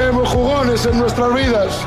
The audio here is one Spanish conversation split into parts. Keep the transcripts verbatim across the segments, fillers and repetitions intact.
Queremos jugones en nuestras vidas.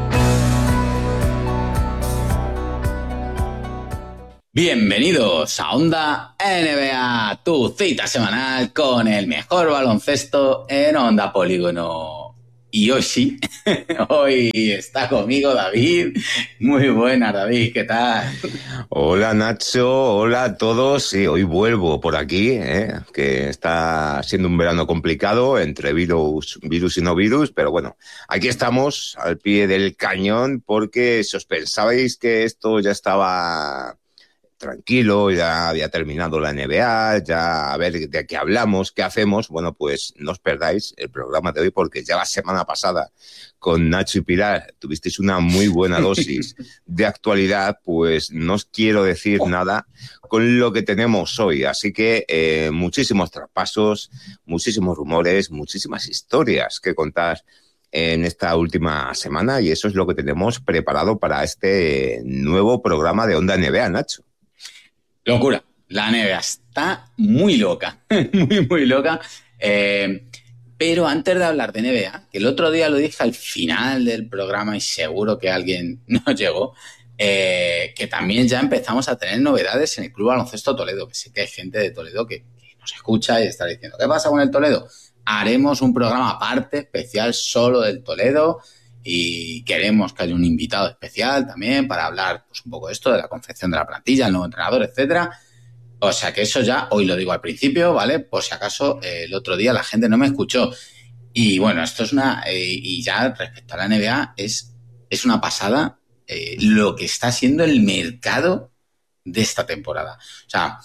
Bienvenidos a Onda N B A, tu cita semanal con el mejor baloncesto en Onda Polígono. Y hoy sí, hoy está conmigo David. Muy buenas, David, ¿qué tal? Hola Nacho, hola a todos. Sí, hoy vuelvo por aquí, ¿eh? Que está siendo un verano complicado entre virus, virus y no virus, pero bueno, aquí estamos al pie del cañón porque si os pensabais que esto ya estaba tranquilo, ya había terminado la N B A, ya a ver de qué hablamos, qué hacemos, bueno, pues no os perdáis el programa de hoy porque ya la semana pasada con Nacho y Pilar tuvisteis una muy buena dosis de actualidad, pues no os quiero decir nada con lo que tenemos hoy, así que eh, muchísimos traspasos, muchísimos rumores, muchísimas historias que contar en esta última semana y eso es lo que tenemos preparado para este nuevo programa de Onda N B A, Nacho. Locura. La N B A está muy loca, muy, muy loca. Eh, pero antes de hablar de N B A, que el otro día lo dije al final del programa y seguro que alguien no llegó, eh, que también ya empezamos a tener novedades en el Club Baloncesto Toledo, que sé que hay gente de Toledo que, que nos escucha y está diciendo, ¿qué pasa con el Toledo? Haremos un programa aparte, especial, solo del Toledo, y queremos que haya un invitado especial también para hablar pues, un poco de esto, de la confección de la plantilla, el nuevo entrenador, etcétera. O sea que eso ya, hoy lo digo al principio, ¿vale? Por si acaso eh, el otro día la gente no me escuchó. Y bueno, esto es una... Eh, y ya respecto a la N B A, es, es una pasada eh, lo que está siendo el mercado de esta temporada. O sea,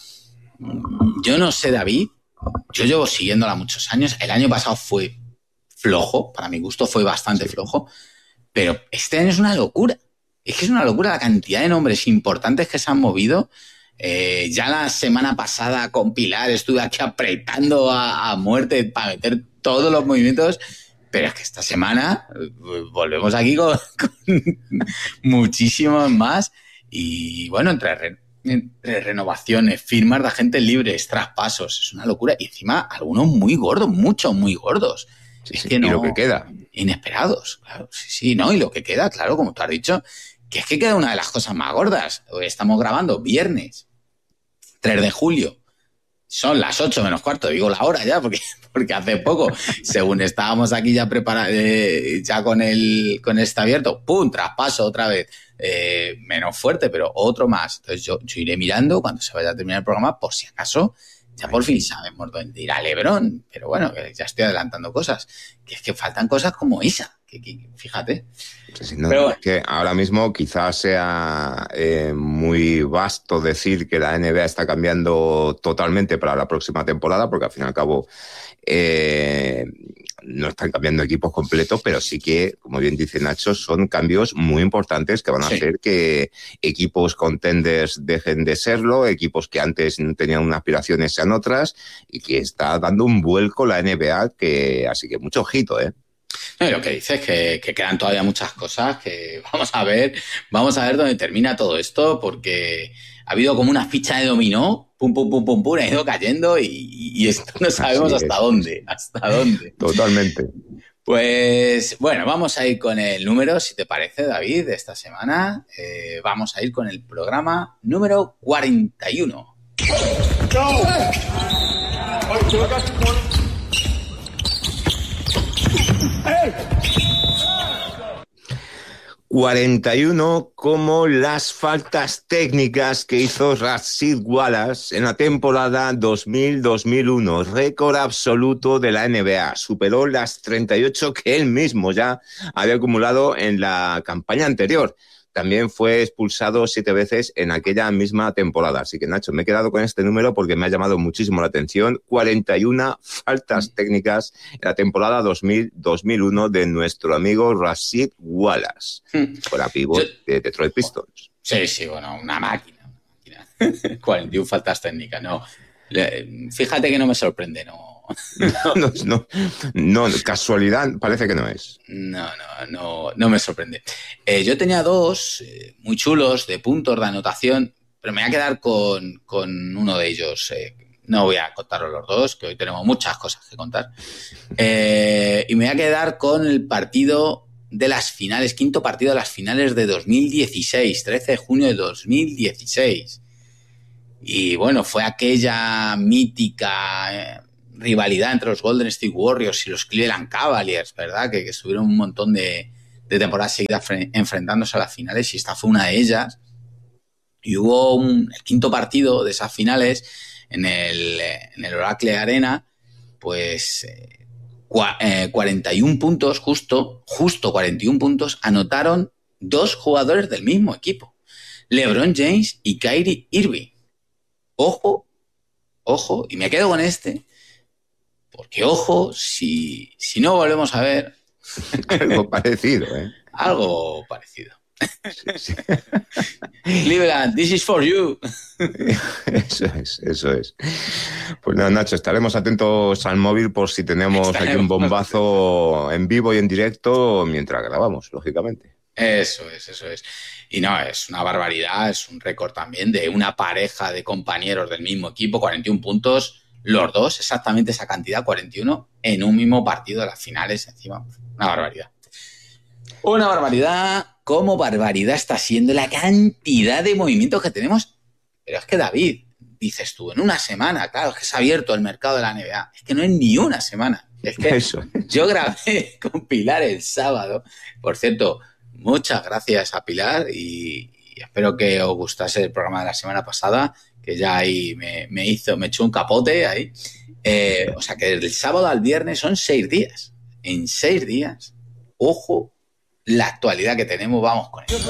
yo no sé, David, yo llevo siguiéndola muchos años. El año pasado fue flojo, para mi gusto fue bastante sí. flojo, pero este año es una locura. Es que es una locura la cantidad de nombres importantes que se han movido. Eh, ya la semana pasada con Pilar estuve aquí apretando a, a muerte para meter todos los movimientos, pero es que esta semana volvemos aquí con, con muchísimos más y bueno, entre, re, entre renovaciones, firmas de agentes libres, traspasos, es una locura y encima algunos muy gordos, muchos muy gordos. Sí, es sí. que no, y lo que queda. Inesperados, claro, sí, sí, ¿no? Y lo que queda, claro, como tú has dicho, que es que queda una de las cosas más gordas. Hoy estamos grabando viernes, tres de julio. Son las ocho menos cuarto, digo la hora ya, porque, porque hace poco, según estábamos aquí ya preparados, eh, ya con el con este abierto, ¡pum! Traspaso otra vez. Eh, menos fuerte, pero otro más. Entonces yo, yo iré mirando cuando se vaya a terminar el programa, por si acaso, ya por fin sabemos dónde irá LeBron. Pero bueno, que ya estoy adelantando cosas. Que es que faltan cosas como esa. Que, que, fíjate. Sí, sí, no, pero bueno. Es que ahora mismo quizás sea eh, muy vasto decir que la N B A está cambiando totalmente para la próxima temporada, porque al fin y al cabo eh, no están cambiando equipos completos, pero sí que, como bien dice Nacho, son cambios muy importantes que van a sí. hacer que equipos contenders dejen de serlo, equipos que antes no tenían unas aspiraciones sean otras, y que está dando un vuelco la N B A, que así que mucho ojito, ¿eh? No, y lo que dices es que, que quedan todavía muchas cosas que vamos a ver, vamos a ver dónde termina todo esto, porque ha habido como una ficha de dominó, pum, pum, pum, pum, pum, ha ido cayendo y, y esto no sabemos hasta dónde, hasta dónde. Totalmente. Pues bueno, vamos a ir con el número, si te parece, David, de esta semana. Eh, vamos a ir con el programa número cuarenta y uno. ¡Go! cuarenta y uno como las faltas técnicas que hizo Rasheed Wallace en la temporada dos mil dos mil uno, récord absoluto de la N B A. Superó las treinta y ocho que él mismo ya había acumulado en la campaña anterior. También fue expulsado siete veces en aquella misma temporada. Así que, Nacho, me he quedado con este número porque me ha llamado muchísimo la atención. cuarenta y una faltas técnicas en la temporada dos mil dos mil uno de nuestro amigo Rasheed Wallace. Fuera pívot de Detroit Pistons. Sí, sí, bueno, una máquina. Una máquina. cuarenta y una faltas técnicas, no. Fíjate que no me sorprende, no. No, no, no, no, casualidad parece que no es. No, no, no, no me sorprende. Eh, yo tenía dos eh, muy chulos de puntos de anotación, pero me voy a quedar con, con uno de ellos. Eh, No voy a contaros los dos, que hoy tenemos muchas cosas que contar. Eh, y me voy a quedar con el partido de las finales, quinto partido de las finales de dos mil dieciséis, trece de junio de dos mil dieciséis. Y bueno, fue aquella mítica eh, rivalidad entre los Golden State Warriors y los Cleveland Cavaliers, ¿verdad? Que, que estuvieron un montón de, de temporadas seguidas fre- enfrentándose a las finales, y esta fue una de ellas. Y hubo un, el quinto partido de esas finales en el, en el Oracle Arena, pues eh, cua, eh, cuarenta y uno puntos, justo, justo cuarenta y uno puntos, anotaron dos jugadores del mismo equipo, LeBron James y Kyrie Irving. Ojo, ojo, y me quedo con este, porque ojo, si, si no volvemos a ver... Algo parecido, ¿eh? Algo parecido. Sí, sí. Cleveland, this is for you. Eso es, eso es. Pues nada, Nacho, estaremos atentos al móvil por si tenemos estaremos aquí un bombazo en vivo y en directo mientras grabamos, lógicamente. Eso es, eso es. Y no, es una barbaridad, es un récord también de una pareja de compañeros del mismo equipo, cuarenta y uno puntos, los dos, exactamente esa cantidad, cuarenta y uno, en un mismo partido de las finales, encima, una barbaridad. Una barbaridad, como barbaridad está siendo la cantidad de movimientos que tenemos. Pero es que, David, dices tú, en una semana, claro, es que se ha abierto el mercado de la N B A, es que no es ni una semana. Es que eso. Yo grabé con Pilar el sábado, por cierto, muchas gracias a Pilar y, y espero que os gustase el programa de la semana pasada, que ya ahí me, me hizo, me echó un capote ahí. Eh, o sea que desde el sábado al viernes son seis días. En seis días, ojo, la actualidad que tenemos, vamos con eso.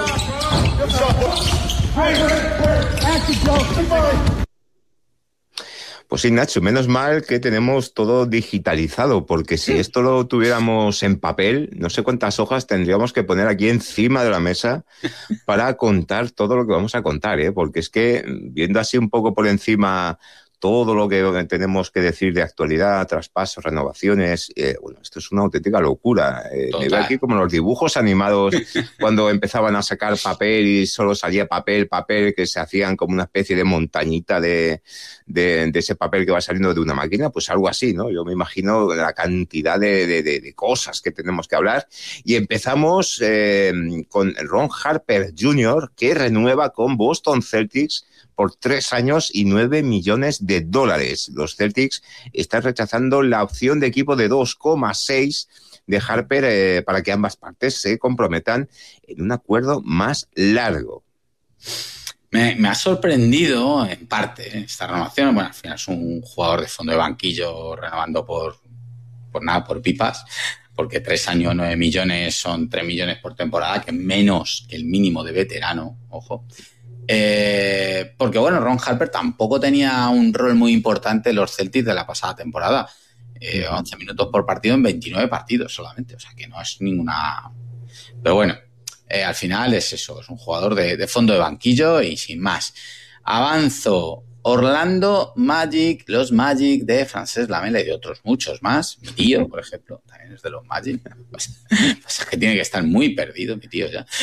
Pues sí, Nacho, menos mal que tenemos todo digitalizado, porque si esto lo tuviéramos en papel, no sé cuántas hojas tendríamos que poner aquí encima de la mesa para contar todo lo que vamos a contar, ¿eh? Porque es que, viendo así un poco por encima todo lo que tenemos que decir de actualidad, traspasos, renovaciones, eh, bueno, esto es una auténtica locura. Eh, me veo aquí como los dibujos animados cuando empezaban a sacar papel y solo salía papel, papel, que se hacían como una especie de montañita de, de, de ese papel que va saliendo de una máquina, pues algo así, ¿no? Yo me imagino la cantidad de, de, de, de cosas que tenemos que hablar. Y empezamos eh, con Ron Harper junior, que renueva con Boston Celtics por tres años y nueve millones de dólares. Los Celtics están rechazando la opción de equipo de dos coma seis de Harper eh, para que ambas partes se comprometan en un acuerdo más largo. Me, me ha sorprendido, en parte, esta renovación. Bueno, al final es un jugador de fondo de banquillo renovando por, por nada, por pipas, porque tres años, nueve millones son tres millones por temporada, que es menos que el mínimo de veterano, ojo. Eh, porque bueno, Ron Harper tampoco tenía un rol muy importante en los Celtics de la pasada temporada. Eh, once minutos por partido en veintinueve partidos solamente, o sea que no es ninguna... Pero bueno, eh, al final es eso, es un jugador de, de fondo de banquillo y sin más. Avanzo. Orlando Magic, los Magic de Frances Lamela y de otros muchos más. Mi tío, por ejemplo, también es de los Magic. Pues, pues es que tiene que estar muy perdido mi tío ya.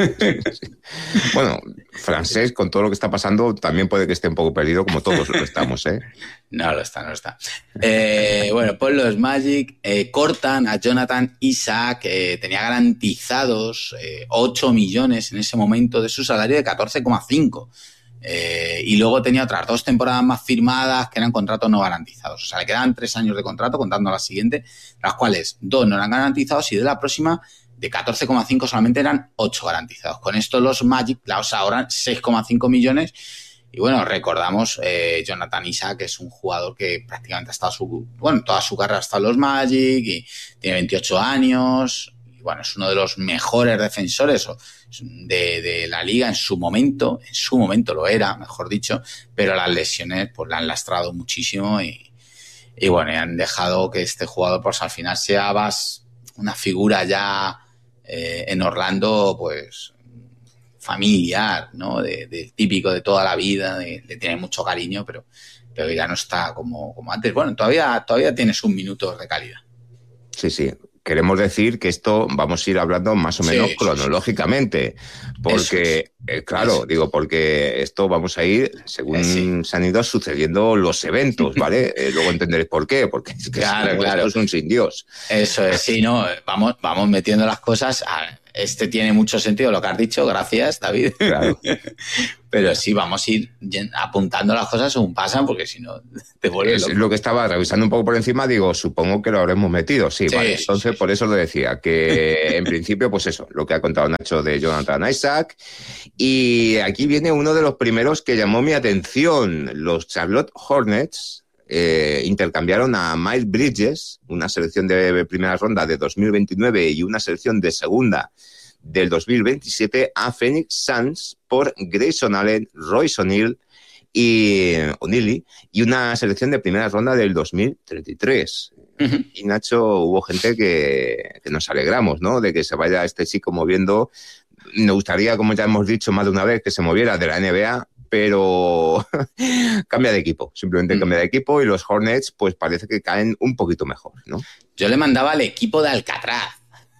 Bueno, Frances, con todo lo que está pasando, también puede que esté un poco perdido, como todos lo estamos, ¿eh? No lo está, no lo está. Eh, bueno, pues los Magic eh, cortan a Jonathan Isaac, que eh, tenía garantizados eh, ocho millones en ese momento de su salario de catorce coma cinco. Eh, y luego tenía otras dos temporadas más firmadas que eran contratos no garantizados. O sea, le quedaban tres años de contrato contando la siguiente, las cuales dos no eran garantizados y de la próxima, de catorce coma cinco solamente eran ocho garantizados. Con esto los Magic los ahorran seis coma cinco millones. Y bueno, recordamos, eh, Jonathan Isaac, que es un jugador que prácticamente ha estado su, bueno, toda su carrera ha estado en los Magic y tiene veintiocho años. Y bueno, es uno de los mejores defensores de, de la liga en su momento. En su momento lo era, mejor dicho, pero las lesiones pues la han lastrado muchísimo y, y bueno, y han dejado que este jugador pues al final sea más una figura ya eh, en Orlando, pues familiar, ¿no? De, de típico de toda la vida, de, le tiene mucho cariño, pero, pero ya no está como, como antes. Bueno, todavía, todavía tiene sus minutos de calidad. Sí, sí. queremos decir que esto vamos a ir hablando más o menos Sí, cronológicamente, porque, es. eh, claro, Eso. digo, porque esto vamos a ir según Eh, sí. se han ido sucediendo los eventos, ¿vale? eh, luego entenderéis por qué, porque es que Claro, si no, claro. esto es un sin Dios. Eso es, sí, no, vamos, vamos metiendo las cosas. A, este tiene mucho sentido lo que has dicho, gracias, David. Claro. Pero sí, vamos a ir apuntando las cosas según pasan, porque si no, te vuelves Es loco. lo que estaba revisando un poco por encima, digo, supongo que lo habremos metido. Sí, Sí, vale. sí, Entonces, sí, por sí. eso lo decía, que en principio, pues eso, lo que ha contado Nacho de Jonathan Isaac. Y aquí viene uno de los primeros que llamó mi atención. Los Charlotte Hornets eh, intercambiaron a Miles Bridges, una selección de primera ronda de dos mil veintinueve y una selección de segunda del dos mil veintisiete, a Phoenix Suns por Grayson Allen, Royce O'Neal y O'Neal y una selección de primera ronda del dos mil treinta y tres. Uh-huh. Y Nacho, hubo gente que, que nos alegramos, ¿no? De que se vaya este chico moviendo. Me gustaría, como ya hemos dicho más de una vez, que se moviera de la N B A, pero cambia de equipo, simplemente uh-huh. cambia de equipo y los Hornets pues parece que caen un poquito mejor, ¿no? Yo le mandaba al equipo de Alcatraz.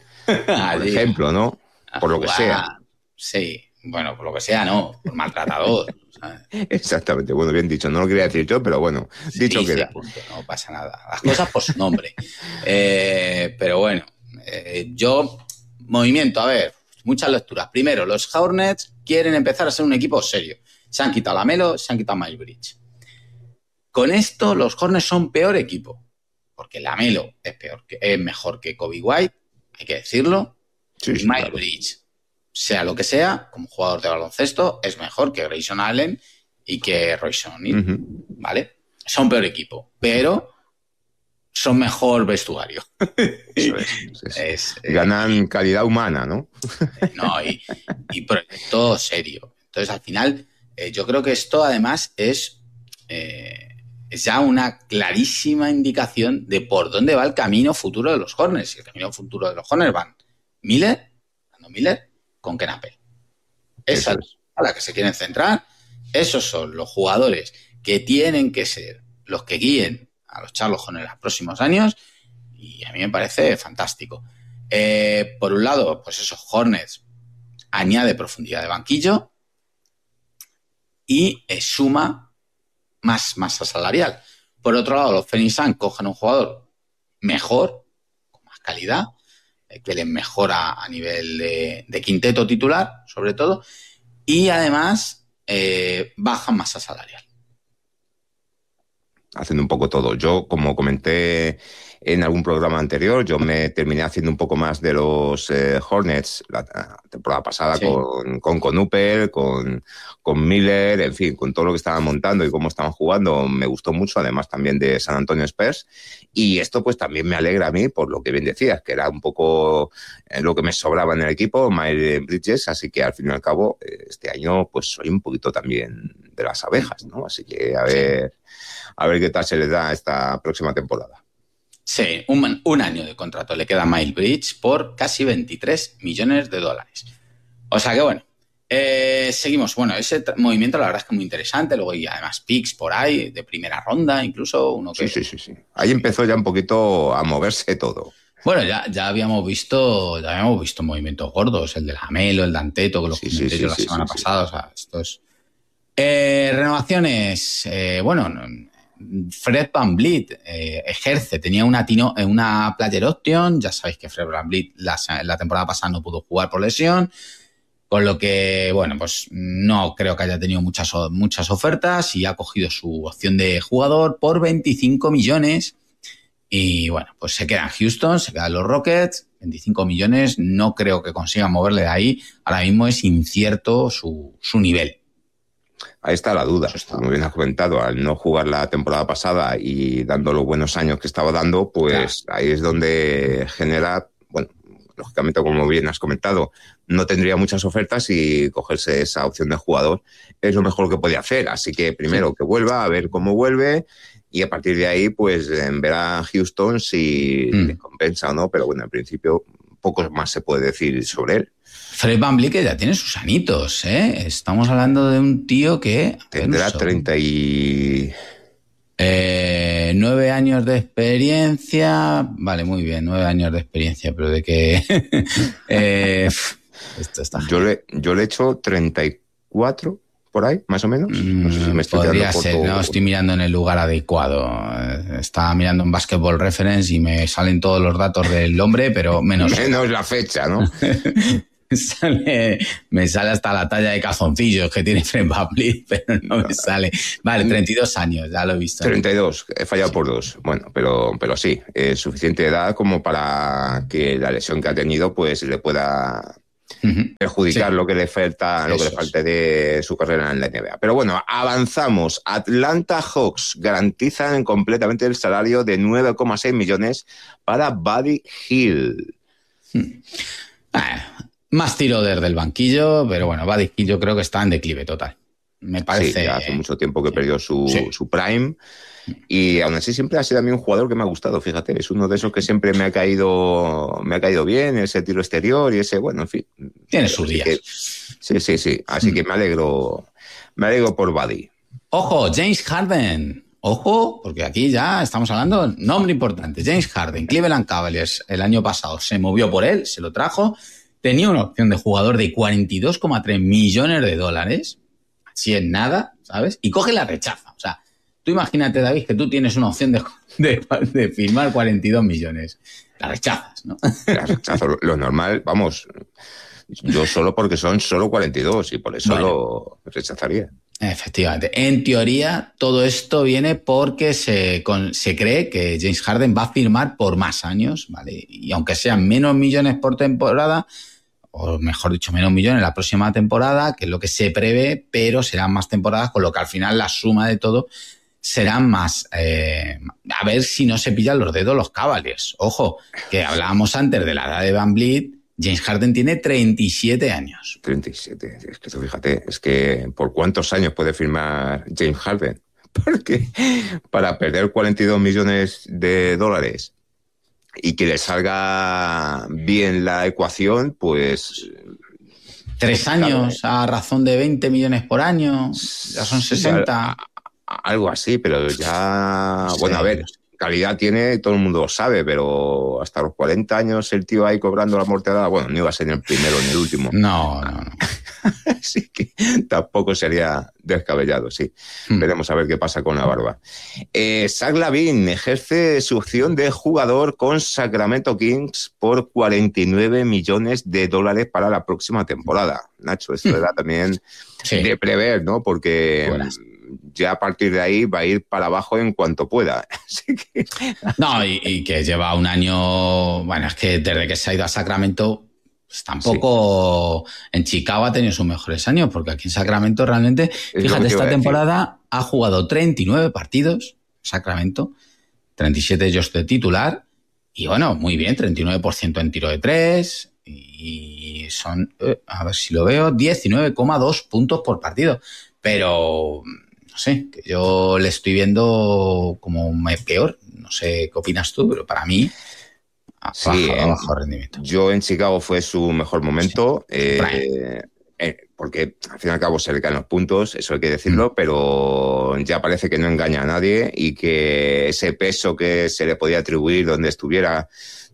Por ejemplo, ¿no? Por lo que sea. Sí, bueno, por lo que sea, no, por maltratador. ¿Sabes? Exactamente, bueno, bien dicho, no lo quería decir yo, pero bueno, sí, dicho sí, queda. Punto, no pasa nada, las cosas por su nombre. eh, pero bueno, eh, yo, movimiento, a ver, muchas lecturas. Primero, los Hornets quieren empezar a ser un equipo serio. Se han quitado a Lamelo, se han quitado a Miles Bridges. Con esto, los Hornets son peor equipo, porque Lamelo es, peor que, es mejor que Kobe White, hay que decirlo. Sí, sí, Miles claro. Bridges, sea lo que sea, como jugador de baloncesto, es mejor que Grayson Allen y que Royce O'Neal, uh-huh. ¿vale? Son peor equipo, pero son mejor vestuario. Eso es, eso es. es Ganan eh, calidad humana, ¿no? no, y, y proyecto serio. Entonces, al final, eh, yo creo que esto, además, es, eh, es ya una clarísima indicación de por dónde va el camino futuro de los Hornets. Y el camino futuro de los Hornets van Miller, Brandon Miller, con Ken Apple. Esa es a la que se quieren centrar. Esos son los jugadores que tienen que ser los que guíen a los Charlotte Hornets en los próximos años, y a mí me parece fantástico. Eh, por un lado, pues esos Hornets añade profundidad de banquillo y eh, suma más masa salarial. Por otro lado, los Phoenix Suns cogen un jugador mejor, con más calidad, que les mejora a nivel de, de quinteto titular, sobre todo, y además eh, bajan masa salarial. Haciendo un poco todo. Yo, como comenté en algún programa anterior, yo me terminé haciendo un poco más de los eh, Hornets la temporada pasada, sí. con, con Conuper, con, con Miller, en fin, con todo lo que estaban montando y cómo estaban jugando, me gustó mucho, además también de San Antonio Spurs. Y esto pues también me alegra a mí, por lo que bien decías, que era un poco eh, lo que me sobraba en el equipo, Miles Bridges, así que al fin y al cabo, eh, este año pues soy un poquito también de las abejas, ¿no? Así que a ver... Sí. A ver qué tal se les da esta próxima temporada. Sí, un, un año de contrato le queda a Miles Bridges por casi veintitrés millones de dólares. O sea que bueno, eh, seguimos. Bueno, ese t- movimiento la verdad es que muy interesante. Luego y además picks por ahí, de primera ronda, incluso uno que... Sí, sí, sí, sí. Ahí empezó ya un poquito a moverse todo. Bueno, ya, ya habíamos visto ya habíamos visto movimientos gordos, el de Lamelo, el de Anteto, que los sí, comenté sí, sí, yo la sí, semana sí, pasada. sí. O sea, esto es... Eh, renovaciones, eh, bueno, Fred VanVleet eh, ejerce, tenía una, tino, una player option, ya sabéis que Fred VanVleet la, la temporada pasada no pudo jugar por lesión, con lo que, bueno, pues no creo que haya tenido muchas, muchas ofertas y ha cogido su opción de jugador por veinticinco millones y bueno, pues se queda en Houston, se quedan los Rockets, veinticinco millones, no creo que consigan moverle de ahí, ahora mismo es incierto su, su nivel. Ahí está la duda, como bien has comentado, al no jugar la temporada pasada y dando los buenos años que estaba dando, pues claro. Ahí es donde genera, bueno, lógicamente, como bien has comentado, no tendría muchas ofertas y cogerse esa opción de jugador es lo mejor que puede hacer. Así que primero sí. que vuelva, a ver cómo vuelve y a partir de ahí, pues ver a Houston si mm. le compensa o no, pero bueno, en principio poco más se puede decir sobre él. Fred VanVleet que ya tiene sus anitos, ¿eh? Estamos hablando de un tío que... Tendrá treinta y... Eh, nueve años de experiencia. Vale, muy bien, nueve años de experiencia, pero de que... eh, esto está yo, le, yo le he hecho treinta y cuatro por ahí, más o menos. No sé si me estoy Podría ser, no estoy mirando en el lugar adecuado. Estaba mirando en Basketball Reference y me salen todos los datos del hombre, pero menos... menos la fecha, ¿no? Sale, me sale hasta la talla de calzoncillos que tiene Fred VanVleet, pero no me sale. Vale, treinta y dos años, ya lo he visto. treinta y dos, he fallado sí. por dos. Bueno, pero, pero sí, es suficiente edad como para que la lesión que ha tenido pues le pueda uh-huh. perjudicar sí. lo que le falta, lo que le falte de su carrera en la N B A. Pero bueno, avanzamos. Atlanta Hawks garantizan completamente el salario de nueve coma seis millones para Buddy Hield. Hmm. Ah. Más tiro desde el banquillo, pero bueno, Buddy Hield yo creo que está en declive total. Me parece... Sí, hace mucho tiempo que sí. perdió su, sí. su prime y aún así siempre ha sido a mí un jugador que me ha gustado, fíjate. Es uno de esos que siempre me ha caído me ha caído bien, ese tiro exterior y ese, bueno, en fin. Tiene sus días. Que, sí, sí, sí. Así mm. que me alegro, me alegro por Buddy. Ojo, James Harden. Ojo, porque aquí ya estamos hablando, nombre importante. James Harden, Cleveland Cavaliers, el año pasado se movió por él, se lo trajo. Tenía una opción de jugador de cuarenta y dos coma tres millones de dólares, así en nada, ¿sabes? Y coge y la rechaza. O sea, tú imagínate, David, que tú tienes una opción de, de, de firmar cuarenta y dos millones. La rechazas, ¿no? La rechazo. Lo, lo normal, vamos, yo solo porque son solo cuarenta y dos y por eso bueno, lo rechazaría. Efectivamente. En teoría, todo esto viene porque se, con, se cree que James Harden va a firmar por más años, ¿vale? Y aunque sean menos millones por temporada, o mejor dicho, menos millones la próxima temporada, que es lo que se prevé, pero serán más temporadas, con lo que al final la suma de todo serán más. Eh, a ver si no se pillan los dedos los Cavaliers. Ojo, que hablábamos antes de la edad de VanVleet, James Harden tiene treinta y siete años. treinta y siete, es que fíjate, es que ¿por cuántos años puede firmar James Harden? Porque para perder cuarenta y dos millones de dólares y que le salga bien la ecuación, pues... Tres años a razón de veinte millones por año, ya son sesenta. Algo así, pero ya... Sí. Bueno, a ver, calidad tiene, todo el mundo lo sabe, pero hasta los cuarenta años el tío ahí cobrando la mortalidad, bueno, no iba a ser ni el primero ni el último. No, no, no. Así que tampoco sería descabellado, sí. Hmm. Veremos a ver qué pasa con la barba. Eh, Zach LaVine ejerce su opción de jugador con Sacramento Kings por cuarenta y nueve millones de dólares para la próxima temporada. Nacho, esto hmm. era también sí. de prever, ¿no? Porque... Buenas. Ya a partir de ahí va a ir para abajo en cuanto pueda. Así que... No, y, y que lleva un año... Bueno, es que desde que se ha ido a Sacramento, pues tampoco sí. en Chicago ha tenido sus mejores años, porque aquí en Sacramento realmente... Es fíjate, esta temporada ha jugado treinta y nueve partidos, Sacramento, treinta y siete de ellos de titular, y bueno, muy bien, treinta y nueve por ciento en tiro de tres, y son, eh, a ver si lo veo, diecinueve coma dos puntos por partido. Pero... no sé, que yo le estoy viendo como peor. No sé qué opinas tú, pero para mí ha sí, bajado, en, bajo rendimiento. Yo en Chicago fue su mejor momento, sí. eh, eh, porque al fin y al cabo se le caen los puntos, eso hay que decirlo, mm. pero ya parece que no engaña a nadie y que ese peso que se le podía atribuir donde estuviera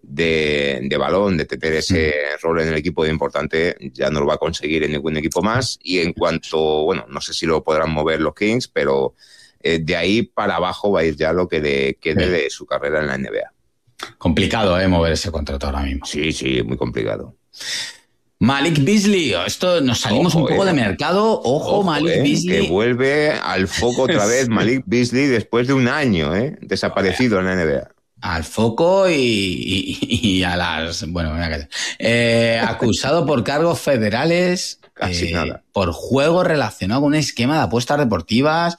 de, de balón, de tener ese mm. rol en el equipo de importante, ya no lo va a conseguir en ningún equipo más. Y en cuanto, bueno, no sé si lo podrán mover los Kings, pero eh, de ahí para abajo va a ir ya lo que le quede sí. de su carrera en la N B A. Complicado, ¿eh? Mover ese contrato ahora mismo. Sí, sí, muy complicado. Malik Beasley, esto nos salimos Ojo, un poco eh. de mercado. Ojo, Ojo Malik eh, Beasley. Que vuelve al foco otra vez Malik Beasley después de un año, ¿eh? Desaparecido en la N B A. Al foco y, y, y a las... Bueno, me voy a callar. Eh, acusado por cargos federales. Casi eh, nada. Por juego relacionado con un esquema de apuestas deportivas.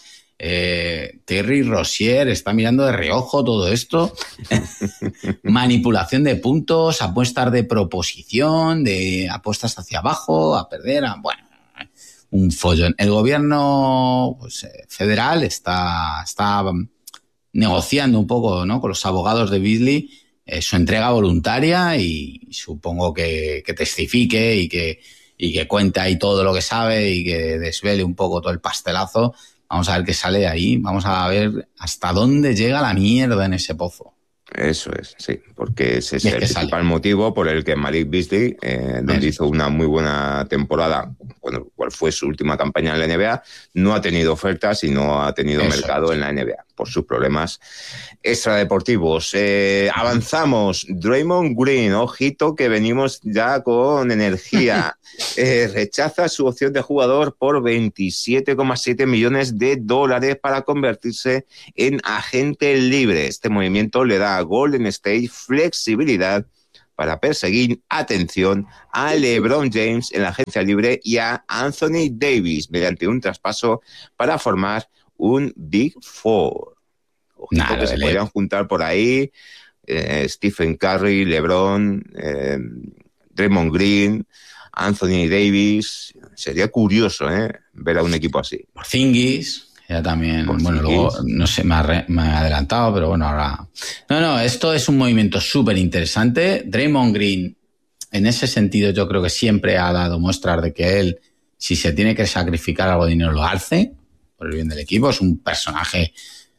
Eh, Terry Rozier está mirando de reojo todo esto. Manipulación de puntos, apuestas de proposición, de apuestas hacia abajo, a perder. A, bueno, un follón. El gobierno pues, federal está... está negociando un poco, ¿no?, con los abogados de Beasley eh, su entrega voluntaria y supongo que, que testifique y que, y que cuente ahí todo lo que sabe y que desvele un poco todo el pastelazo Vamos a ver qué sale de ahí. Vamos a ver hasta dónde llega la mierda en ese pozo. Eso es, sí, porque ese es, es el principal sale. motivo por el que Malik Beasley, eh, donde Eso. hizo una muy buena temporada, bueno, cuál fue su última campaña en la N B A, no ha tenido ofertas y no ha tenido Eso mercado es. en la N B A por sus problemas extradeportivos. Eh, avanzamos. Draymond Green, ojito que venimos ya con energía. Eh, rechaza su opción de jugador por veintisiete coma siete millones de dólares para convertirse en agente libre. Este movimiento le da a Golden State flexibilidad para perseguir, atención, a LeBron James en la agencia libre y a Anthony Davis mediante un traspaso para formar un Big Four. Ojito Nah, que se podrían juntar por ahí eh, Stephen Curry, LeBron, eh, Draymond Green, Anthony Davis. Sería curioso ¿eh? ver a un equipo así. Porzingis, ya también, Porzingis. bueno, luego, no sé, me ha, re, me ha adelantado, pero bueno, ahora... No, no, esto es un movimiento súper interesante. Draymond Green, en ese sentido, yo creo que siempre ha dado muestras de que él, si se tiene que sacrificar algo de dinero, lo hace, por el bien del equipo. Es un personaje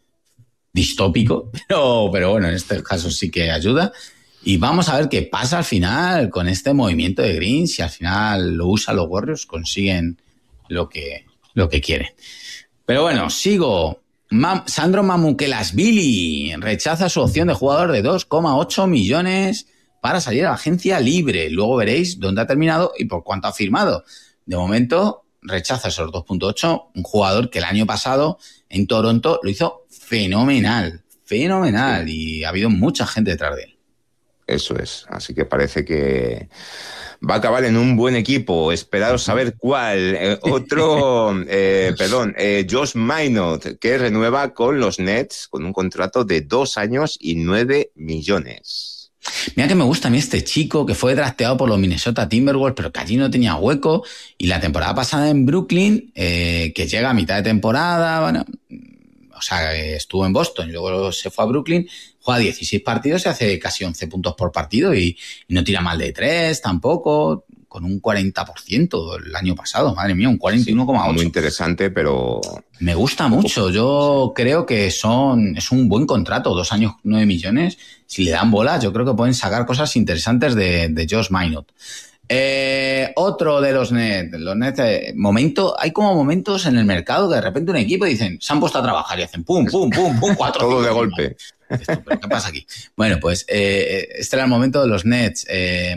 distópico, pero, pero bueno, en este caso sí que ayuda. Y vamos a ver qué pasa al final con este movimiento de Green, si al final lo usan los Warriors, consiguen lo que, lo que quieren. Pero bueno, sigo. Mam, Sandro Mamukelashvili rechaza su opción de jugador de dos coma ocho millones para salir a la agencia libre. Luego veréis dónde ha terminado y por cuánto ha firmado. De momento, rechaza esos dos coma ocho, un jugador que el año pasado en Toronto lo hizo fenomenal, fenomenal, sí. Y ha habido mucha gente detrás de él. Eso es, así que parece que va a acabar en un buen equipo. Esperaros saber cuál. Eh, otro, eh, perdón, eh, Josh Minot, que renueva con los Nets con un contrato de dos años y nueve millones. Mira que me gusta a mí este chico que fue drafteado por los Minnesota Timberwolves, pero que allí no tenía hueco. Y la temporada pasada en Brooklyn, eh, que llega a mitad de temporada, bueno, o sea, estuvo en Boston y luego se fue a Brooklyn, juega dieciséis partidos y hace casi once puntos por partido y, y no tira mal de tres tampoco, con un cuarenta por ciento el año pasado, madre mía, un cuarenta y uno coma ocho. Sí, muy interesante, pero... Me gusta mucho, yo sí. creo que son es un buen contrato, dos años, nueve millones, si le dan bola, yo creo que pueden sacar cosas interesantes de, de Josh Minot. Eh, otro de los Nets, los Nets, eh, momento, hay como momentos en el mercado que de repente un equipo dicen, se han puesto a trabajar y hacen pum, pum, pum, pum, cuatro. Todo de golpe. Esto, ¿pero qué pasa aquí? Bueno, pues eh, este era el momento de los Nets, eh,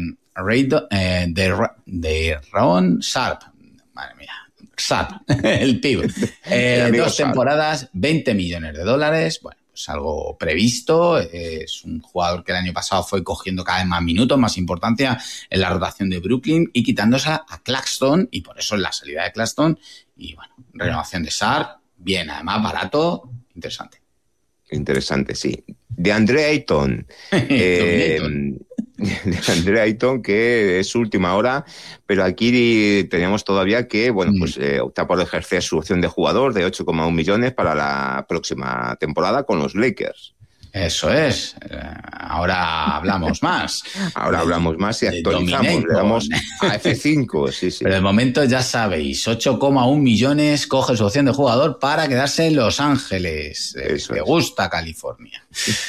eh, de, de Ron Sharp, madre mía, Sharp, el pibe, eh, dos Sharp. Temporadas, veinte millones de dólares, bueno. Es algo previsto, es un jugador que el año pasado fue cogiendo cada vez más minutos, más importancia en la rotación de Brooklyn y quitándose a Claxton, y por eso en la salida de Claxton, y bueno, renovación de Sharp, bien, además barato, interesante. Interesante, sí. De Andre Ayton. eh, de Andre Ayton, que es su última hora, pero aquí tenemos todavía que, bueno, mm. pues eh, opta por ejercer su opción de jugador de ocho coma uno millones para la próxima temporada con los Lakers. Eso es. Ahora hablamos más. Ahora de, hablamos más y actualizamos. Le damos a F cinco, sí, sí. Pero de momento ya sabéis, ocho coma uno millones coge su opción de jugador para quedarse en Los Ángeles. Eso Le es. gusta California.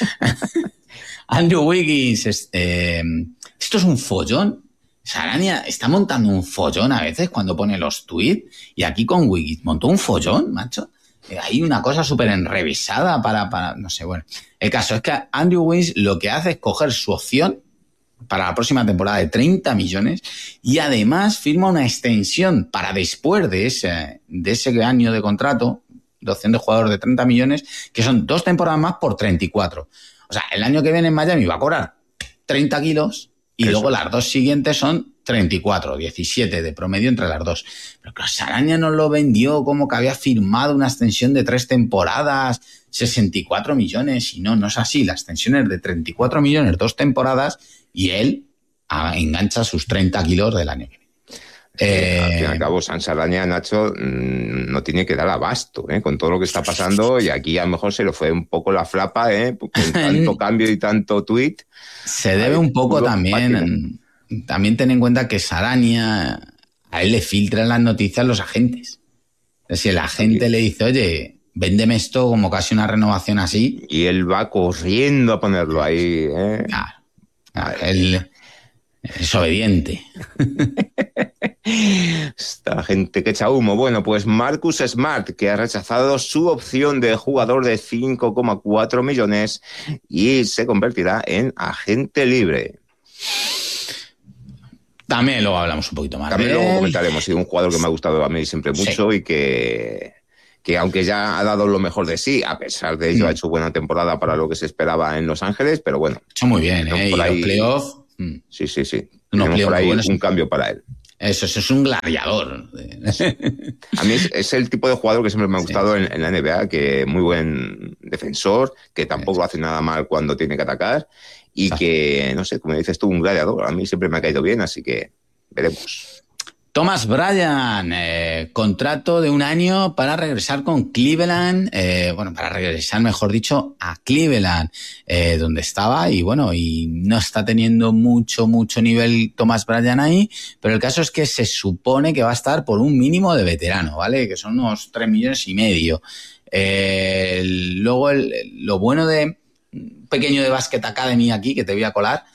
Andrew Wiggins, eh, esto es un follón. Sarania está montando un follón a veces cuando pone los tweets y aquí con Wiggins montó un follón, macho. Hay una cosa súper enrevisada para, para, no sé, bueno. El caso es que Andrew Wiggins lo que hace es coger su opción para la próxima temporada de treinta millones y además firma una extensión para después de ese, de ese año de contrato, de opción de jugador de treinta millones, que son dos temporadas más por treinta y cuatro. O sea, el año que viene en Miami va a cobrar treinta kilos y Eso. luego las dos siguientes son treinta y cuatro, diecisiete de promedio entre las dos. Pero claro, Sarania nos lo vendió como que había firmado una extensión de tres temporadas, sesenta y cuatro millones, y no, no es así. La extensión es de treinta y cuatro millones, dos temporadas, y él a, engancha sus treinta kilos del año que viene. Eh, al fin y al cabo, San Sarania, Nacho, no tiene que dar abasto ¿eh? con todo lo que está pasando, y aquí a lo mejor se le fue un poco la flapa, ¿eh? con tanto cambio y tanto tuit. Se debe un poco también... En... También ten en cuenta que Sarania, a él le filtran las noticias los agentes. Si la gente le dice, oye, véndeme esto como casi una renovación así. Y él va corriendo a ponerlo ahí, ¿eh? Claro, claro, él es obediente. Esta gente que echa humo. Bueno, pues Marcus Smart, que ha rechazado su opción de jugador de cinco coma cuatro millones y se convertirá en agente libre. También luego hablamos un poquito más. También de luego él. comentaremos. Sí, un jugador que me ha gustado a mí siempre mucho Sí. y que, que aunque ya ha dado lo mejor de sí, a pesar de ello Mm. ha hecho buena temporada para lo que se esperaba en Los Ángeles, pero bueno. Ha hecho muy bien, tenemos ¿eh? por Y ahí- los playoffs. mm, Sí, sí, sí. Unos Tenemos playoffs por ahí muy buenos. un cambio para él. Eso, eso es un gladiador. A mí es, es el tipo de jugador que siempre me ha Sí. gustado en, en la N B A, que muy buen defensor, que tampoco hace nada mal cuando tiene que atacar y Exacto. que, no sé, como dices tú, un gladiador. A mí siempre me ha caído bien, así que veremos. Thomas Bryant, eh, contrato de un año para regresar con Cleveland, eh, bueno, para regresar, mejor dicho, a Cleveland, eh, donde estaba y bueno, y no está teniendo mucho, mucho nivel Thomas Bryant ahí, pero el caso es que se supone que va a estar por un mínimo de veterano, ¿vale? Que son unos tres millones y medio. Eh, el- luego, el, lo bueno de un pequeño de Basket Academy aquí, que te voy a colar,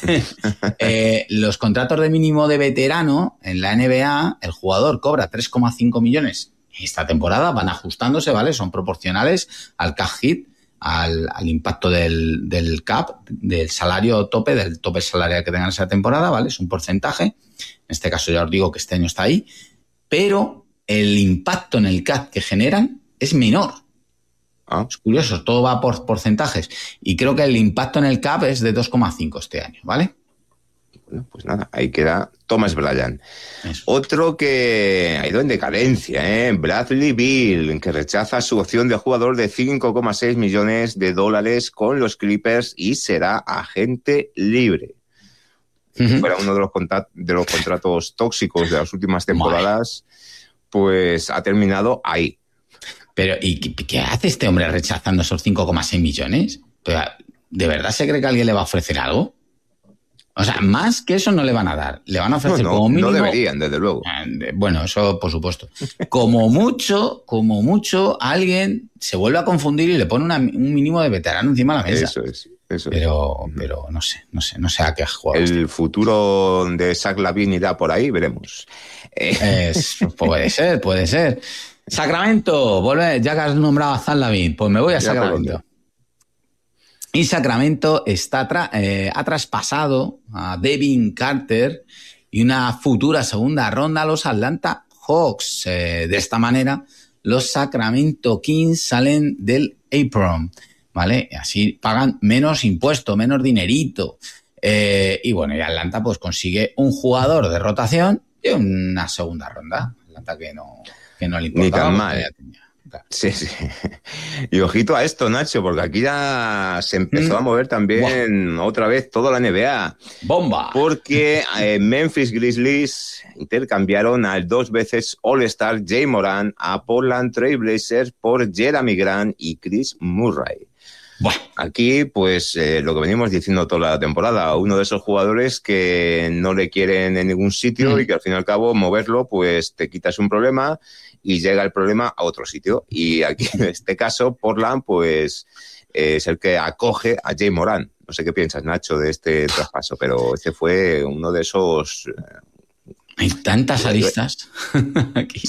eh, los contratos de mínimo de veterano en la N B A, el jugador cobra tres coma cinco millones esta temporada, van ajustándose, ¿vale? Son proporcionales al cap hit, al, al impacto del, del cap, del salario tope, del tope salarial que tengan esa temporada, ¿vale? Es un porcentaje. En este caso ya os digo que este año está ahí, pero el impacto en el cap que generan es menor. Ah, Es curioso, todo va por porcentajes. Y creo que el impacto en el cap es de dos coma cinco este año, ¿vale? bueno, pues nada, ahí queda Thomas Bryant. Eso. Otro que ha ido en decadencia, ¿eh? Bradley Beal, que rechaza su opción de jugador de cinco coma seis millones de dólares con los Clippers y será agente libre. Que Ujú. fuera uno de los, contat- de los contratos tóxicos de las últimas temporadas, pues ha terminado ahí. Pero, ¿y qué, qué hace este hombre rechazando esos cinco coma seis millones? Pero, ¿de verdad se cree que alguien le va a ofrecer algo? O sea, más que eso no le van a dar. Le van a No, ofrecer no, como mínimo... no deberían, desde luego. Eh, Bueno, eso por supuesto. Como mucho, como mucho, alguien se vuelve a confundir y le pone una- un mínimo de veterano encima de la mesa. Eso es, eso es. Pero, pero no sé, no sé, no sé a qué juego. El futuro de Zach LaVine irá por ahí, veremos. Eh, Es, puede ser, puede ser. Sacramento, vuelve, ya que has nombrado a Zach LaVine, pues me voy a Ya por Sacramento. dónde. Y Sacramento está tra- eh, ha traspasado a Devin Carter y una futura segunda ronda a los Atlanta Hawks. Eh, de esta manera, los Sacramento Kings salen del apron, ¿vale? Así pagan menos impuesto, menos dinerito. Eh, y bueno, y Atlanta pues consigue un jugador de rotación y una segunda ronda. Atlanta que no, que no le importa. Ni tan mal. Tenía, claro. Sí, sí. Y ojito a esto, Nacho, porque aquí ya se empezó Mm. a mover también otra vez toda la N B A. ¡Bomba! Porque eh, Memphis Grizzlies intercambiaron al dos veces All-Star Jay Moran a Portland Trail Blazers por Jeremy Grant y Chris Murray. Buah. Aquí, pues, eh, lo que venimos diciendo toda la temporada, uno de esos jugadores que no le quieren en ningún sitio Mm. y que al fin y al cabo moverlo, pues te quitas un problema y llega el problema a otro sitio. Y aquí, en este caso, Portland, pues, eh, es el que acoge a Jay Moran. No sé qué piensas, Nacho, de este traspaso, pero este fue uno de esos... eh, Hay tantas aristas aquí.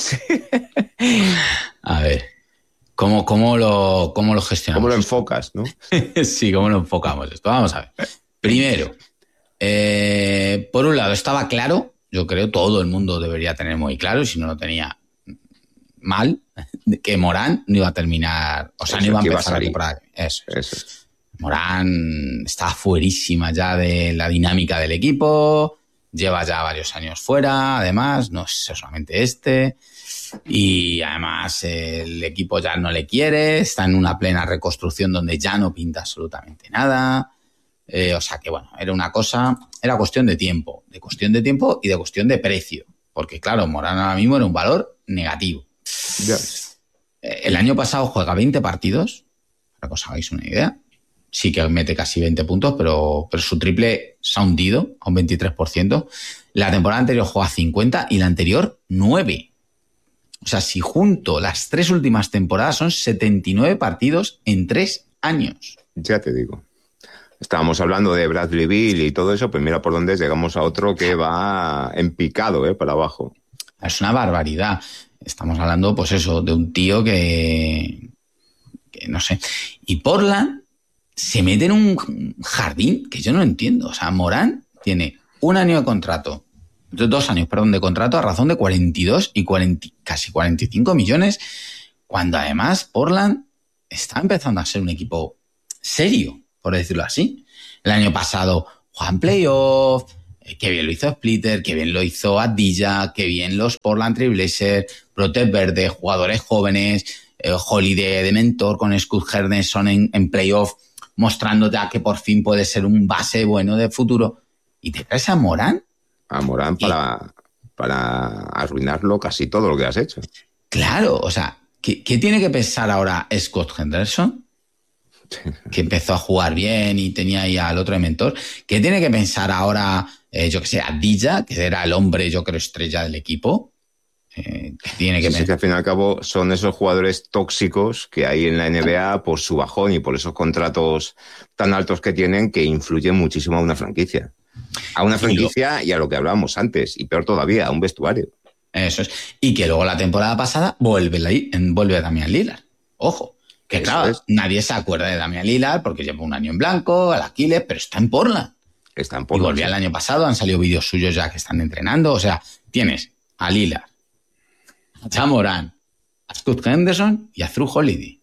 A ver, ¿cómo, cómo, lo, cómo lo gestionamos? ¿Cómo lo enfocas, no? Sí, ¿cómo lo enfocamos esto? Vamos a ver. Primero, eh, por un lado, estaba claro, yo creo todo el mundo debería tener muy claro, y si no lo tenía mal, que Morán no iba a terminar, o sea, Eso, no iba a que iba a empezar la salir. temporada. Eso. Eso. Morán está fuerísima ya de la dinámica del equipo, lleva ya varios años fuera, además, no es solamente este, y además el equipo ya no le quiere, está en una plena reconstrucción donde ya no pinta absolutamente nada, eh, o sea que bueno, era una cosa, era cuestión de tiempo, de cuestión de tiempo y de cuestión de precio, porque claro, Morán ahora mismo era un valor negativo. Ya. El año pasado juega veinte partidos, para que os hagáis una idea. Sí que mete casi veinte puntos, pero, pero su triple se ha hundido a un veintitrés por ciento. La temporada anterior juega cincuenta y la anterior nueve. O sea, si junto las tres últimas temporadas son setenta y nueve partidos en tres años. Ya te digo. Estábamos hablando de Bradley Beal y todo eso, pues mira por dónde llegamos a otro que va en picado, ¿eh? Para abajo. Es una barbaridad. Estamos hablando, pues eso, de un tío que, que no sé. Y Portland se mete en un jardín que yo no entiendo. O sea, Morant tiene un año de contrato, dos años, perdón, de contrato a razón de cuarenta y dos y cuarenta, casi cuarenta y cinco millones, cuando además Portland está empezando a ser un equipo serio, por decirlo así. El año pasado juegan playoff, que bien lo hizo Splitter, que bien lo hizo Adilla, que bien los Portland Trail Blazers, Brotes Verde, jugadores jóvenes, eh, Holiday de mentor con Scott Henderson en, en playoff, mostrándote a que por fin puede ser un base bueno de futuro. Y te traes a Morant. A Morant para, para arruinarlo casi todo lo que has hecho. Claro, o sea, ¿qué, qué tiene que pensar ahora Scott Henderson? Que empezó a jugar bien y tenía ahí al otro de mentor. ¿Qué tiene que pensar ahora, eh, yo que sé, Adilla, que era el hombre, yo creo, estrella del equipo? Eh, que tiene que sí, sí, que al fin y al cabo son esos jugadores tóxicos que hay en la N B A por su bajón y por esos contratos tan altos que tienen, que influyen muchísimo a una franquicia. A una franquicia y a lo que hablábamos antes, y peor todavía, a un vestuario. Eso es. Y que luego la temporada pasada vuelve, la, vuelve a Damian Lillard. Ojo. Que Eso claro, es. Nadie se acuerda de Damian Lillard porque lleva un año en blanco, al Aquiles, pero está en Portland. Está en Portland. Y volvió el año pasado, han salido vídeos suyos ya que están entrenando. O sea, tienes a Lillard, a Ja Morant, a Scott Henderson y a Jrue Holiday.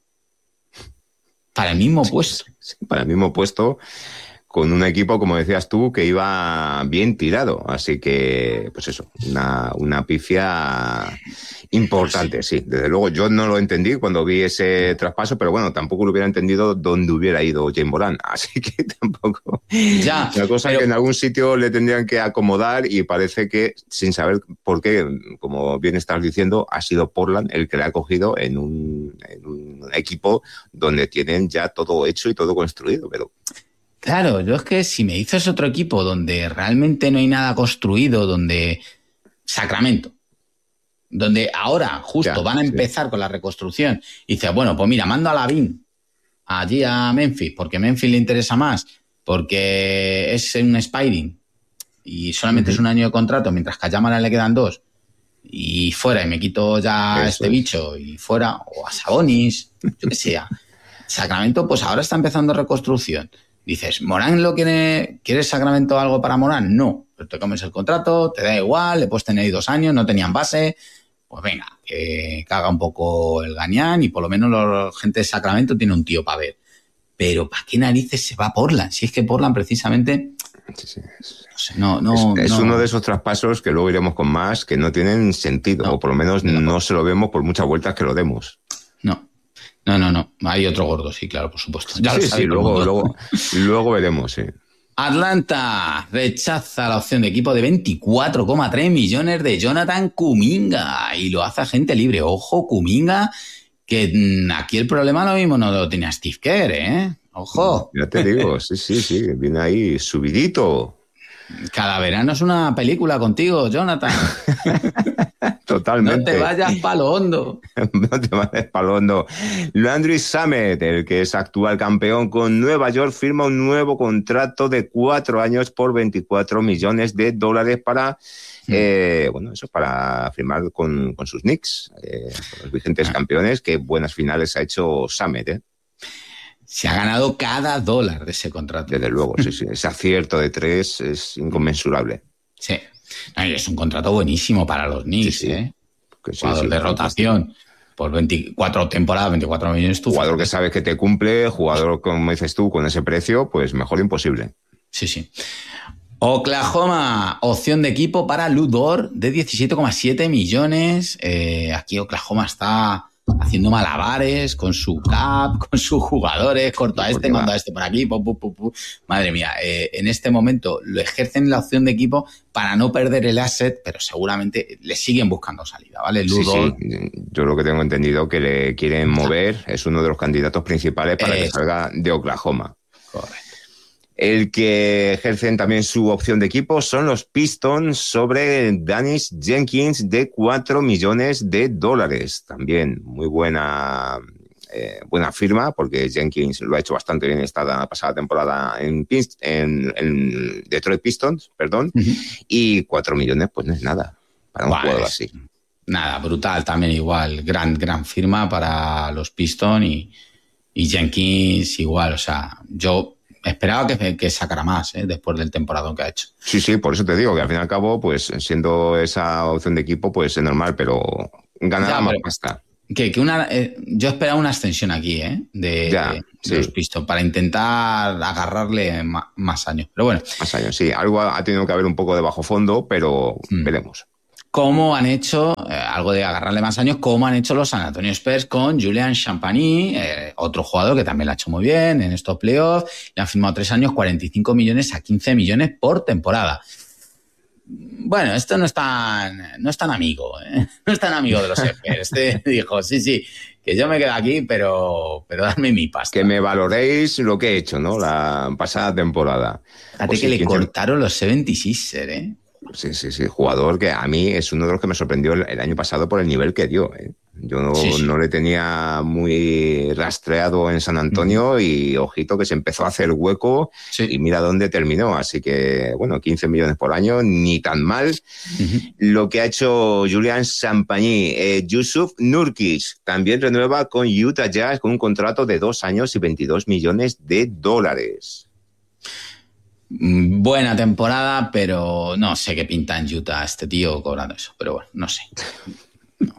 Para el mismo puesto. Sí, para el mismo puesto, con un equipo, como decías tú, que iba bien tirado. Así que, pues eso, una, una pifia importante, sí. Desde luego, yo no lo entendí cuando vi ese traspaso, pero bueno, tampoco lo hubiera entendido dónde hubiera ido James Morant. Así que tampoco. Ya, Una cosa pero... que en algún sitio le tendrían que acomodar y parece que, sin saber por qué, como bien estás diciendo, ha sido Portland el que le ha cogido en un, en un equipo donde tienen ya todo hecho y todo construido, pero... Claro, yo es que si me dices otro equipo donde realmente no hay nada construido, donde Sacramento, donde ahora justo Ya, van a empezar sí. con la reconstrucción, y dices, bueno, pues mira, mando a Lavin allí a Memphis, porque Memphis le interesa más, porque es un Spiring y solamente uh-huh. es un año de contrato, mientras que a Yamara le quedan dos, y fuera, y me quito ya Eso este es. bicho, y fuera, o a Sabonis, yo que sea. Sacramento, pues ahora está empezando reconstrucción. Dices, ¿Morán lo quiere? ¿Quieres Sacramento algo para Morán? No. Pero te comes el contrato, te da igual, le puedes tener ahí dos años, no tenían base. Pues venga, que caga un poco el gañán y por lo menos la gente de Sacramento tiene un tío para ver. Pero ¿para qué narices se va a Portland? Si es que Portland precisamente... Sí, sí. Es, no sé, no, no, es, es no. uno de esos traspasos que luego iremos con más, que no tienen sentido, no, o por lo menos no, no se lo vemos por muchas vueltas que lo demos. No. No, no, no. Hay otro gordo, sí, claro, por supuesto. Ya sí, sí, luego, luego, luego veremos, sí. Atlanta rechaza la opción de equipo de veinticuatro coma tres millones de Jonathan Kuminga y lo hace agente libre. Ojo, Kuminga, que aquí el problema lo mismo no lo tenía Steve Kerr, ¿eh? Ojo. Ya te digo, sí, sí, sí, viene ahí subidito. Cada verano es una película contigo, Jonathan. Totalmente. No te vayas pa' lo hondo. No te vayas pa' lo hondo. Landry Shamet, el que es actual campeón con Nueva York, firma un nuevo contrato de cuatro años por veinticuatro millones de dólares para, mm. eh, bueno, eso, para firmar con, con sus Knicks, eh, con los vigentes ah. campeones. Qué buenas finales ha hecho Shamet, ¿eh? Se ha ganado cada dólar de ese contrato. Desde luego, sí, sí. Ese acierto de tres es inconmensurable. Sí. No, y es un contrato buenísimo para los Knicks, sí, sí. ¿eh? Sí, jugador sí, de rotación. Por veinticuatro temporadas, veinticuatro millones. Tú jugador que sabes que te cumple, jugador, como dices tú, con ese precio, pues mejor imposible. Sí, sí. Oklahoma, opción de equipo para Lu Dort de diecisiete coma siete millones. Eh, aquí Oklahoma está haciendo malabares con su cap, con sus jugadores, corto a este, mando a este por aquí, pu, pu, pu, pu. Madre mía, eh, en este momento lo ejercen la opción de equipo para no perder el asset, pero seguramente le siguen buscando salida, ¿vale? Sí, sí, yo lo que tengo entendido que le quieren mover, es uno de los candidatos principales para eh, que salga de Oklahoma. Correcto. El que ejercen también su opción de equipo son los Pistons sobre Dennis Jenkins de cuatro millones de dólares. También muy buena, eh, buena firma, porque Jenkins lo ha hecho bastante bien esta pasada temporada en, en, en Detroit Pistons, perdón, uh-huh. Y cuatro millones pues no es nada para un vale, jugador así. Nada, brutal también igual. Gran, gran firma para los Pistons y, y Jenkins igual. O sea, yo... Esperaba que, que sacara más, ¿eh? Después del temporadón que ha hecho. Sí, sí, por eso te digo que al fin y al cabo, pues siendo esa opción de equipo, pues es normal, pero ganará más pasta. Que, que una, eh, yo esperaba una extensión aquí, ¿eh? De, ya, de, sí. de los Pistons, para intentar agarrarle más, más años. Pero bueno. Más años, sí. Algo ha tenido que haber un poco de bajo fondo, pero mm. veremos. Cómo han hecho, eh, algo de agarrarle más años, cómo han hecho los San Antonio Spurs con Julian Champagny, eh, otro jugador que también lo ha hecho muy bien en estos playoffs. Le han firmado tres años, cuarenta y cinco millones a quince millones por temporada. Bueno, esto no es tan, no es tan amigo, ¿eh? No es tan amigo de los Spurs. Este dijo, sí, sí, que yo me quedo aquí, pero, pero darme mi pasta. Que me valoréis lo que he hecho, ¿no? La pasada temporada. Fíjate pues que sí, le quince... cortaron los setenta y seis ers, ¿eh? Sí, sí, sí, jugador que a mí es uno de los que me sorprendió el, el año pasado por el nivel que dio, ¿eh? Yo no, sí, sí. no le tenía muy rastreado en San Antonio uh-huh. y ojito que se empezó a hacer hueco sí. y mira dónde terminó. Así que, bueno, quince millones por año, ni tan mal. Uh-huh. Lo que ha hecho Julian Champagny. Eh, Jusuf Nurkic también renueva con Utah Jazz con un contrato de dos años y veintidós millones de dólares. Buena temporada, pero no sé qué pinta en Utah este tío cobrando eso. Pero bueno, no sé. No.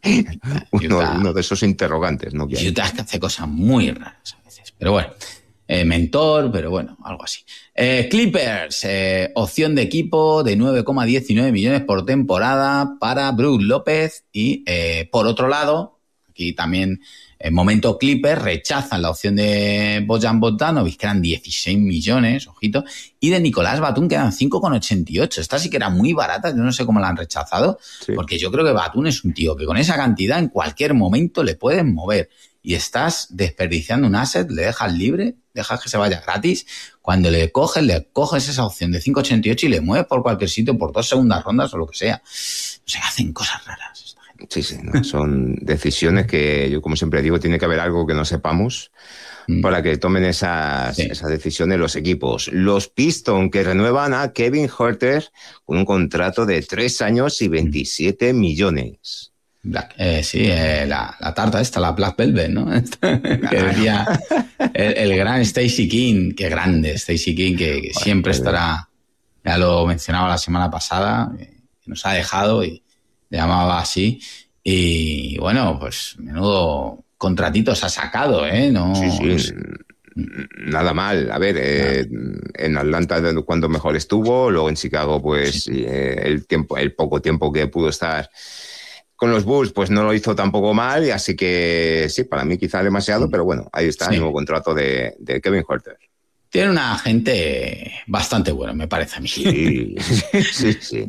uno, Utah, uno de esos interrogantes, ¿no? Que Utah es que hace cosas muy raras a veces. Pero bueno, eh, mentor, pero bueno, algo así. Eh, Clippers, eh, opción de equipo de nueve coma diecinueve millones por temporada para Brook López. Y eh, por otro lado, aquí también... En momento Clippers rechazan la opción de Bojan Bogdanovic, que eran dieciséis millones, ojito, y de Nicolás Batum, que eran cinco coma ochenta y ocho. Esta sí que era muy barata, yo no sé cómo la han rechazado, sí. Porque yo creo que Batum es un tío que con esa cantidad en cualquier momento le pueden mover y estás desperdiciando un asset, le dejas libre, dejas que se vaya gratis. Cuando le coges, le coges esa opción de cinco coma ochenta y ocho y le mueves por cualquier sitio, por dos segundas rondas o lo que sea. O sea, hacen cosas raras. Sí, sí, no, son decisiones que yo, como siempre digo, tiene que haber algo que no sepamos mm. para que tomen esas, sí. esas decisiones los equipos. Los Pistons, que renuevan a Kevin Huerter con un contrato de tres años y veintisiete mm. millones. Black, eh, sí, eh, la, la tarta esta, la Black Velvet, ¿no? Que decía el, el gran Stacey King, qué grande Stacey King, que, que bueno, siempre estará, ya lo mencionaba la semana pasada, que nos ha dejado y le llamaba así, y bueno, pues menudo contratito se ha sacado, ¿eh? No, sí, sí, nada mal. A ver, eh, en Atlanta cuando mejor estuvo, luego en Chicago, pues sí. eh, el tiempo, el poco tiempo que pudo estar con los Bulls, pues no lo hizo tampoco mal, y así que sí, para mí quizá demasiado, pero bueno, ahí está sí. el nuevo contrato de, de Kevin Huerter. Tiene un agente bastante bueno, me parece a mí. Sí, sí, sí.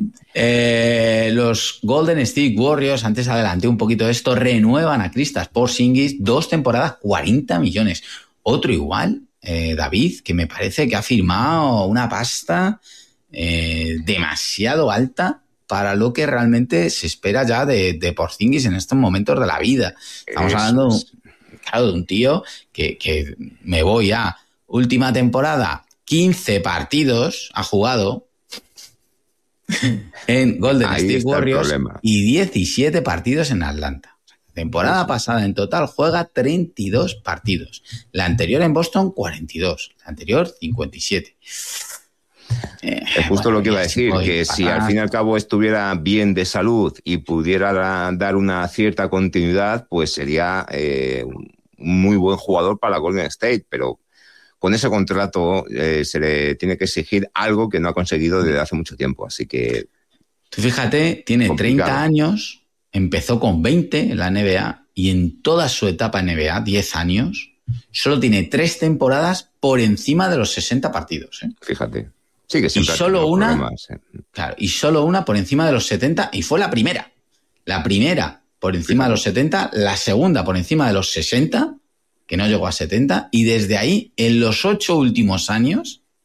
Eh, los Golden State Warriors, antes adelanté un poquito de esto, renuevan a Kristaps Porzingis dos temporadas, cuarenta millones. Otro igual, eh, David, que me parece que ha firmado una pasta eh, demasiado alta para lo que realmente se espera ya de, de Porzingis en estos momentos de la vida. Estamos Eso hablando es. claro, de un tío que, que me voy a... Última temporada, quince partidos ha jugado en Golden Ahí State Warriors y diecisiete partidos en Atlanta. Temporada sí. pasada en total juega treinta y dos partidos. La anterior en Boston, cuarenta y dos. La anterior, cincuenta y siete. Eh, es justo bueno, lo que iba a decir, que si al fin y al cabo estuviera bien de salud y pudiera dar una cierta continuidad, pues sería eh, un muy buen jugador para Golden State, pero con ese contrato eh, se le tiene que exigir algo que no ha conseguido desde hace mucho tiempo, así que... Tú fíjate, tiene complicado. treinta años, empezó con veinte en la N B A y en toda su etapa N B A, diez años, solo tiene tres temporadas por encima de los sesenta partidos. ¿eh? Fíjate, sí que siempre y solo una, ¿eh? Claro, y solo una por encima de los setenta y fue la primera. La primera por encima Fíjate. de los setenta, la segunda por encima de los sesenta, que no llegó a setenta, y desde ahí, en los ocho últimos años,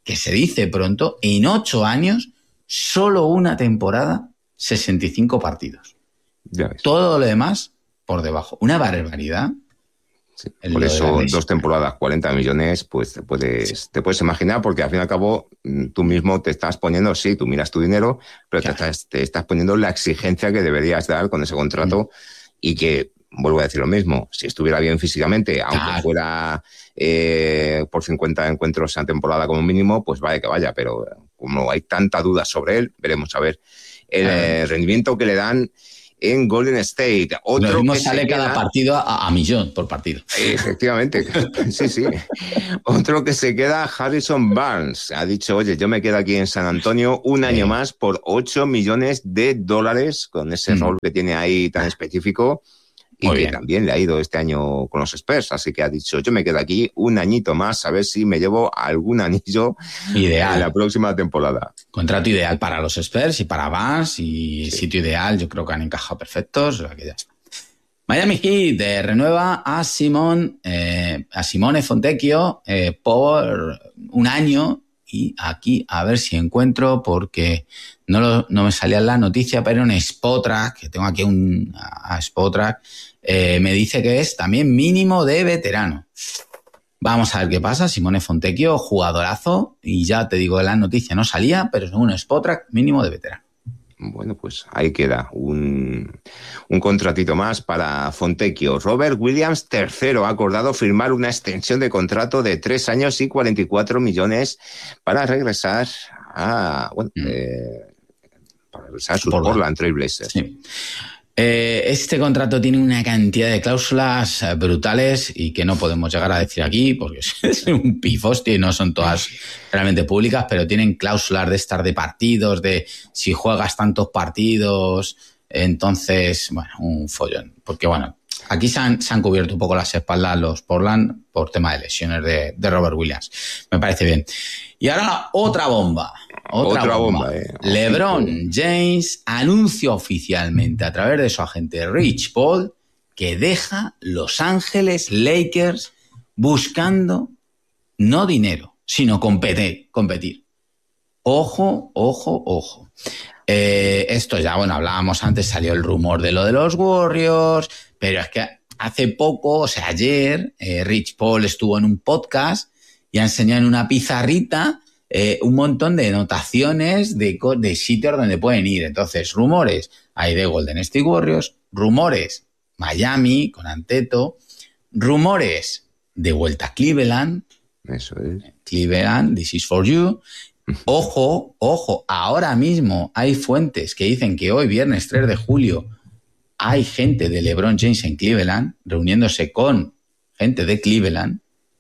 que se dice pronto, en ocho años, solo una temporada, sesenta y cinco partidos. Ya ves. Todo lo demás por debajo. Una barbaridad. Sí, por eso dos temporadas, cuarenta millones, pues te puedes, sí. te puedes imaginar, porque al fin y al cabo tú mismo te estás poniendo, sí, tú miras tu dinero, pero claro. te, estás, te estás poniendo la exigencia que deberías dar con ese contrato mm. y que, vuelvo a decir lo mismo, si estuviera bien físicamente, aunque claro. fuera eh, por cincuenta encuentros a temporada como mínimo, pues vaya que vaya, pero como hay tanta duda sobre él, veremos a ver el eh, rendimiento que le dan en Golden State. Otro Lo mismo que sale cada queda... partido a, a millón por partido. Efectivamente, sí, sí. Otro que se queda, Harrison Barnes. Ha dicho, oye, yo me quedo aquí en San Antonio un año sí. más por ocho millones de dólares, con ese mm. rol que tiene ahí tan específico. Y Muy que bien. también le ha ido este año con los Spurs, así que ha dicho, yo me quedo aquí un añito más a ver si me llevo algún anillo ideal. En la próxima temporada. Contrato ideal para los Spurs y para Barnes y sí. sitio ideal, yo creo que han encajado perfectos, o sea que ya está. Miami Heat eh, renueva a Simón, eh, a Simone Fontecchio eh, por un año. Y aquí a ver si encuentro, porque no, lo, no me salía en la noticia, pero en Spotrac, que tengo aquí un a Spotrac, eh, me dice que es también mínimo de veterano. Vamos a ver qué pasa. Simone Fontecchio, jugadorazo, y ya te digo, en la noticia no salía, pero según Spotrac, mínimo de veterano. Bueno, pues ahí queda un, un contratito más para Fontecchio. Robert Williams, tercero, ha acordado firmar una extensión de contrato de tres años y cuarenta y cuatro millones para regresar a, bueno, mm. eh, para regresar a sus Portland, Portland Trail Blazers. Sí. Eh, este contrato tiene una cantidad de cláusulas brutales y que no podemos llegar a decir aquí porque es un pifostio y no son todas realmente públicas, pero tienen cláusulas de estar de partidos, de si juegas tantos partidos, entonces, bueno, un follón. Porque, bueno, aquí se han, se han cubierto un poco las espaldas los Portland por tema de lesiones de, de Robert Williams. Me parece bien. Y ahora otra bomba. Otra, Otra bomba. bomba eh. LeBron James anuncia oficialmente a través de su agente Rich Paul que deja Los Ángeles Lakers buscando no dinero, sino competir. competir. Ojo, ojo, ojo. Eh, esto ya, bueno, hablábamos antes, salió el rumor de lo de los Warriors, pero es que hace poco, o sea, ayer, eh, Rich Paul estuvo en un podcast y ha enseñado en una pizarrita Eh, un montón de notaciones de, de sitios donde pueden ir. Entonces, rumores hay de Golden State Warriors, rumores Miami con Anteto, rumores de vuelta a Cleveland. Eso es. Cleveland, this is for you. Ojo, ojo, ahora mismo hay fuentes que dicen que hoy, viernes tres de julio, hay gente de LeBron James en Cleveland reuniéndose con gente de Cleveland.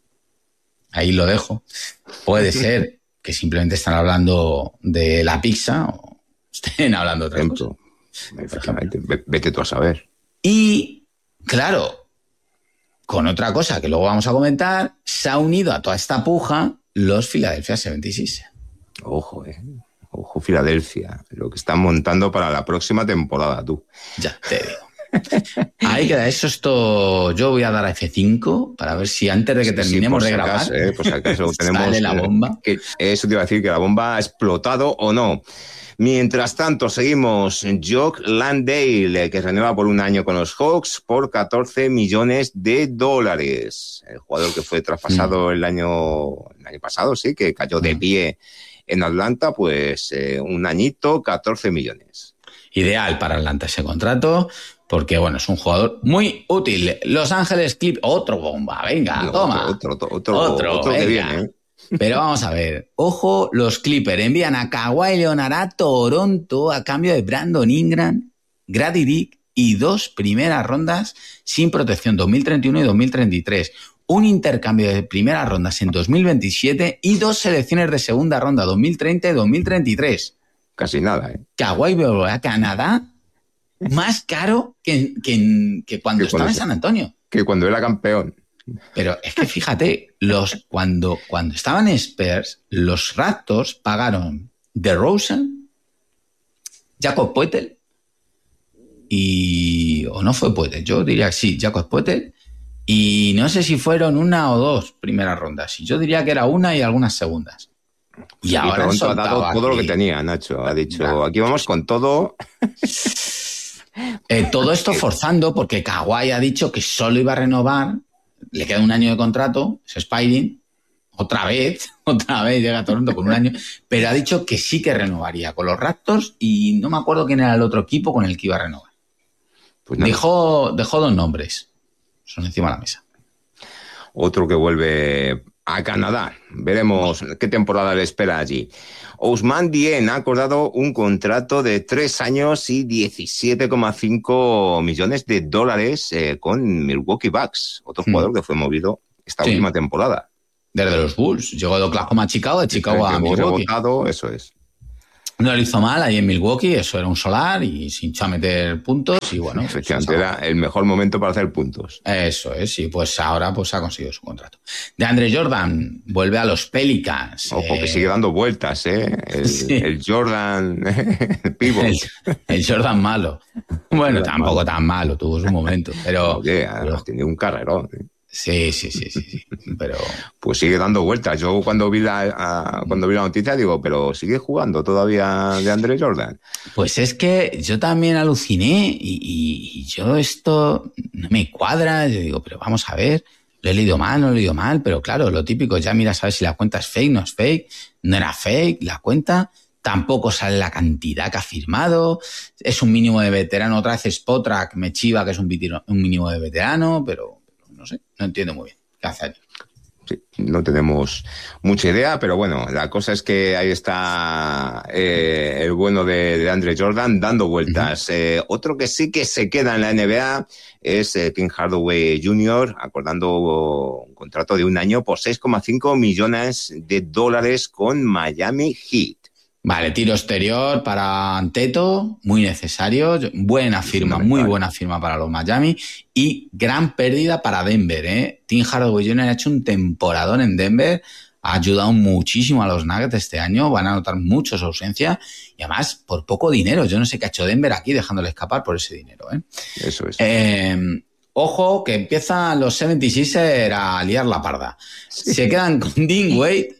Ahí lo dejo. Puede ser que simplemente están hablando de la pizza o estén hablando de otra cosa. Efectivamente, vete tú a saber. Y, claro, con otra cosa que luego vamos a comentar, se ha unido a toda esta puja los Philadelphia setenta y seis. Ojo, eh. Ojo, Filadelfia. Lo que están montando para la próxima temporada, tú. Ya te digo. Ahí queda eso. Esto yo voy a dar a F cinco para ver si antes de que terminemos sí, sí, de grabar acaso, eh, por si acaso tenemos sale la bomba. Que eso te iba a decir, que la bomba ha explotado o no. Mientras tanto, seguimos. Jock Landale, que renueva por un año con los Hawks por catorce millones de dólares. El jugador que fue traspasado mm. el año el año pasado, sí, que cayó de pie en Atlanta, pues eh, un añito, catorce millones. Ideal para Atlanta ese contrato, porque bueno, es un jugador muy útil. Los Ángeles Clip, otro bomba, venga, no, toma. Otro, otro, otro, otro, otro que viene, ¿eh? Pero vamos a ver, ojo, los Clippers envían a Kawhi Leonard a Toronto a cambio de Brandon Ingram, Grady Dick y dos primeras rondas sin protección, dos mil treinta y uno y dos mil treinta y tres. Un intercambio de primeras rondas en dos mil veintisiete y dos selecciones de segunda ronda, dos mil treinta y dos mil treinta y tres. Casi nada, ¿eh? Kawhi vuelve a Canadá más caro que, que, que cuando que estaba cuando en San Antonio. Que cuando era campeón. Pero es que fíjate, los, cuando, cuando estaban en Spurs, los Raptors pagaron DeRozan, Jakob Poeltl y... o no fue Poeltl, yo diría que sí, Jakob Poeltl, y no sé si fueron una o dos primeras rondas. Y yo diría que era una y algunas segundas. Y Sí, ahora pronto ha dado soltaba todo lo que aquí. tenía, Nacho. Ha dicho, Claro. aquí vamos con todo. Eh, todo esto forzando porque Kawhi ha dicho que solo iba a renovar, le queda un año de contrato, es Spiding, otra vez, otra vez llega a Toronto con un año, pero ha dicho que sí que renovaría con los Raptors y no me acuerdo quién era el otro equipo con el que iba a renovar. Pues nada, Dejó, dejó dos nombres, son encima de la mesa. otro que vuelve a Canadá. Veremos qué temporada le espera allí. Ousmane Dieng ha acordado un contrato de tres años y diecisiete coma cinco millones de dólares eh, con Milwaukee Bucks, otro jugador Hmm. que fue movido esta Sí. última temporada. Desde los Bulls, llegó de Oklahoma a Chicago, de Chicago a Llegó Milwaukee. rebotado, eso es. No lo hizo mal ahí en Milwaukee, eso era un solar y sin echar a meter puntos y bueno. pues Efectivamente, esa- era el mejor momento para hacer puntos. Eso es, y pues ahora pues ha conseguido su contrato. De Andre Jordan vuelve a los Pelicans. Ojo, eh, que sigue dando vueltas, ¿eh? El, Sí. el Jordan pivot. el, el Jordan malo. Bueno, Jordan tampoco malo. tan malo, tuvo su momento, pero, Oye, pero ha tenido un carrerón. ¿eh? sí, sí, sí, sí, sí, pero Pues sigue dando vueltas. Yo cuando vi la a- cuando vi la noticia digo, pero sigue jugando todavía de Andre Jordan. pues es que yo también aluciné y, y- y yo esto no me cuadra. Yo digo, pero vamos a ver, lo he leído mal, no lo he leído mal, pero claro, lo típico, ya mira, sabes si la cuenta es fake, no es fake, no era fake la cuenta, tampoco sale la cantidad que ha firmado, es un mínimo de veterano, otra vez Spotrac me chiva que es un, vitiro- un mínimo de veterano, pero, pero no sé, no entiendo muy bien qué hace allí. Sí, no tenemos mucha idea, pero bueno, la cosa es que ahí está eh, el bueno de, de Andre Jordan dando vueltas. Uh-huh. Eh, otro que sí que se queda en la N B A es eh, Tim Hardaway junior, acordando un contrato de un año por seis coma cinco millones de dólares con Miami Heat. Vale, tiro exterior para Anteto, muy necesario, buena firma, muy buena firma para los Miami y gran pérdida para Denver, ¿eh? Tim Hardaway junior ha hecho un temporadón en Denver, ha ayudado muchísimo a los Nuggets este año, van a notar mucho su ausencia y además por poco dinero, yo no sé qué ha hecho Denver aquí dejándole escapar por ese dinero, ¿eh? Eso es. Eh, ojo que empiezan los setenta y seis a liar la parda, sí. Se quedan con Dean Wade.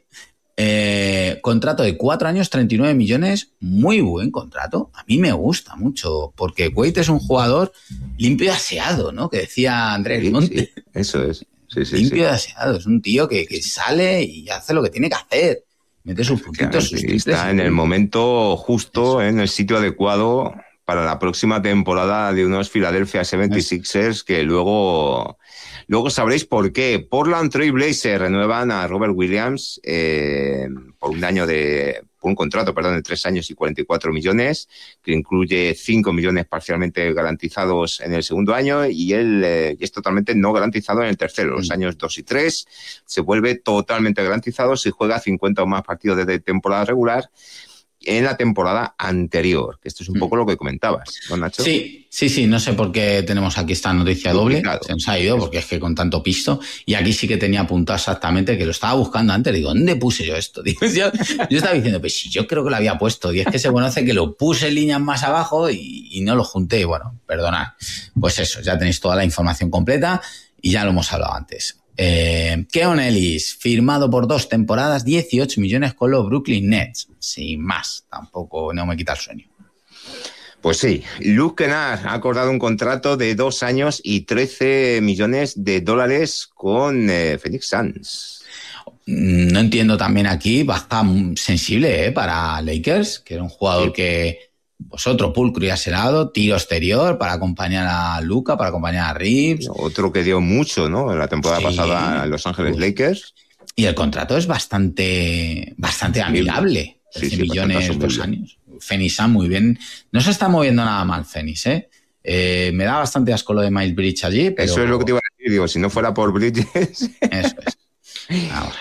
Eh, contrato de cuatro años, treinta y nueve millones, muy buen contrato. A mí me gusta mucho, porque Wade es un jugador limpio y aseado, ¿no? Que decía Andrés sí, Monte. Sí, eso es. Sí, sí, limpio sí. y aseado. Es un tío que, que sale y hace lo que tiene que hacer. Mete sus puntitos, sus triples. Está en el momento justo, eso. En el sitio adecuado para la próxima temporada de unos Philadelphia setenta y seisers que luego... Luego sabréis por qué. Portland Trail Blazers renuevan a Robert Williams eh, por un año de, por un contrato, perdón, de tres años y cuarenta y cuatro millones, que incluye cinco millones parcialmente garantizados en el segundo año y él eh, es totalmente no garantizado en el tercero. Los años dos y tres se vuelve totalmente garantizado si juega cincuenta o más partidos de temporada regular en la temporada anterior, que esto es un poco lo que comentabas, ¿no, Nacho? Sí, sí, sí, no sé por qué tenemos aquí esta noticia doble, se nos ha ido, porque es que con tanto pisto, y aquí sí que tenía apuntado exactamente, que lo estaba buscando antes, digo, ¿dónde puse yo esto? Digo, yo, yo estaba diciendo, pues sí, yo creo que lo había puesto, y es que se conoce que lo puse en líneas más abajo y, y no lo junté, y bueno, perdonad. Pues eso, ya tenéis toda la información completa, y ya lo hemos hablado antes. Eh, Keon Ellis, firmado por dos temporadas, dieciocho millones con los Brooklyn Nets. Sin más, tampoco no me quita el sueño. Pues sí, Luke Kennard ha acordado un contrato de dos años y trece millones de dólares con eh, Phoenix Suns. No entiendo también aquí, baja sensible ¿eh? para Lakers, que era un jugador sí. que... Pues otro pulcro y aserado, tiro exterior para acompañar a Luka, para acompañar a Reeves. Otro que dio mucho, ¿no? En la temporada sí. pasada a Los Ángeles Uf. Lakers. Y el contrato es bastante, bastante amigable. trece sí, sí, millones, dos años. Phoenix muy bien. No se está moviendo nada mal Phoenix, ¿eh? Eh, me da bastante asco lo de Miles Bridges allí, pero... Eso es lo que te iba a decir, digo, si no fuera por Bridges... Eso es. Ahora.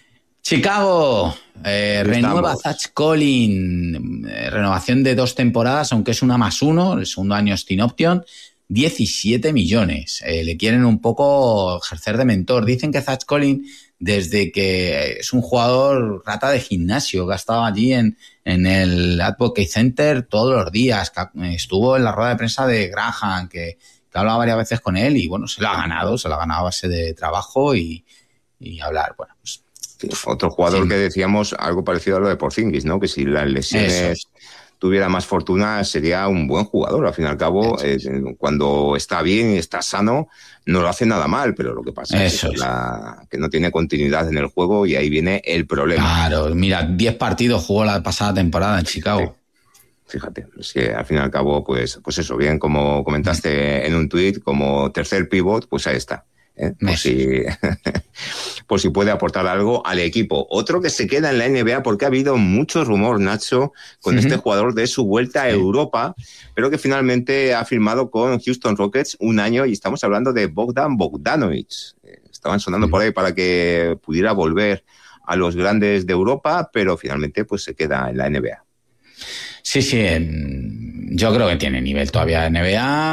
Chicago eh, renueva a Zach Collin, eh, renovación de dos temporadas, aunque es una más uno, el segundo año es team option, diecisiete millones. Eh, le quieren un poco ejercer de mentor. Dicen que Zach Collin, desde que es un jugador rata de gimnasio, que ha estado allí en, en el Advocate Center todos los días, que estuvo en la rueda de prensa de Graham, que, que hablaba varias veces con él y bueno, se lo ha ganado, se lo ha ganado a base de trabajo y, y hablar. Bueno, pues Otro jugador Sí. que decíamos algo parecido a lo de Porzingis, ¿no? Que si las lesiones Eso. tuviera más fortuna sería un buen jugador. Al fin y al cabo, eh, cuando está bien y está sano, no lo hace nada mal, pero lo que pasa Eso es, que, es. la, que no tiene continuidad en el juego y ahí viene el problema. Claro, mira, diez partidos jugó la pasada temporada en Chicago. Sí. Fíjate, es que al fin y al cabo, pues, pues eso, bien, como comentaste en un tuit, como tercer pivot, pues ahí está. ¿eh? Por, si, por si puede aportar algo al equipo. Otro que se queda en la N B A porque ha habido mucho rumor, Nacho, con uh-huh. este jugador de su vuelta a sí. Europa, pero que finalmente ha firmado con Houston Rockets un año y estamos hablando de Bogdan Bogdanović. Estaban sonando uh-huh. por ahí para que pudiera volver a los grandes de Europa, pero finalmente pues se queda en la N B A. Sí, sí, yo creo que tiene nivel todavía de N B A.